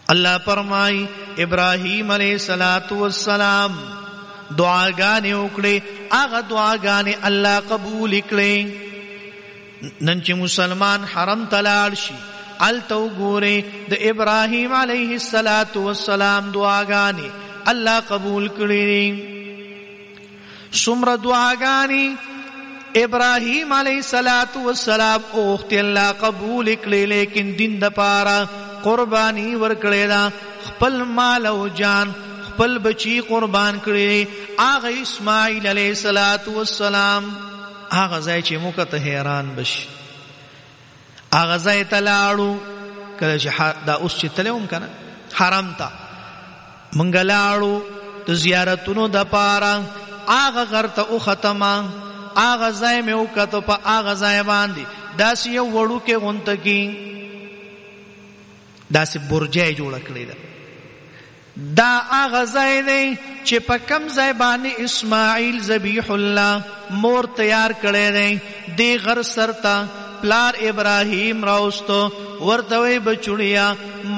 الله فرمای ابراهیم علیہ الصلوۃ والسلام دعاګانې وکړې، هغه دعاګانې الله قبول کړې. نن چې مسلمان حرم ته لاړ شي الته وګوري د ابراهیم علیہ الصلوۃ والسلام دعاګانې الله قبول کړې. څومره دعاګانې ابراهیم علیہ الصلوۃ والسلام اوخت الله قبول کړې، لیکن دین د پاره قربانی ورکړې دا، خپل مال او جان خپل بچی قربان کړې. هغه اسماعیل علیہ الصلوۃ والسلام هغه ځای چې موږ ته حیران بشي، هغه ځای ته لاړو کله چې دا اوس چې تلوم کنه حرم ته مونږ لاړو د زیارتونو د پاره، هغه غر ته او ختمه هغه ځای مې وکړو، په هغه ځای باندې داسې یو وړوکی غونته کې داسې برجای جوړه کړې ده. دا هغه ځای دی چې په کم ځای باندې اسماعیل ذبیح الله مور تیار کړی دی. دی غر سر ته پلار ابراهیم راوستو، ورته وی بچوړیا